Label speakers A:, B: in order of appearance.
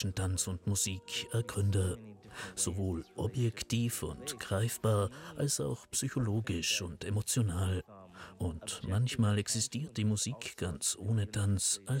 A: Tanz und Musik ergründe, sowohl objektiv und greifbar als auch psychologisch und emotional. Und manchmal existiert die Musik ganz ohne Tanz als